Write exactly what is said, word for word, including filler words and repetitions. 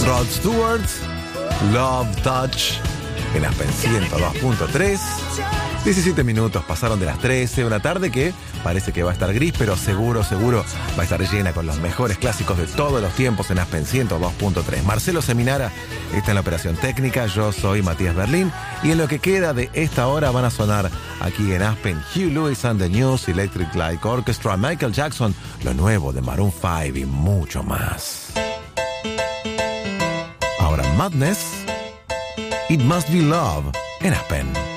Rod Stewart, Love Touch, en Aspen ciento dos punto tres. diecisiete minutos pasaron de las trece, una tarde que parece que va a estar gris, pero seguro, seguro va a estar llena con los mejores clásicos de todos los tiempos en Aspen ciento dos punto tres. Marcelo Seminara está en la operación técnica, yo soy Matías Berlín, y en lo que queda de esta hora van a sonar aquí en Aspen Hugh Lewis and the News, Electric Light Orchestra, Michael Jackson, lo nuevo de Maroon cinco y mucho más. Ahora Madness, It Must Be Love en Aspen.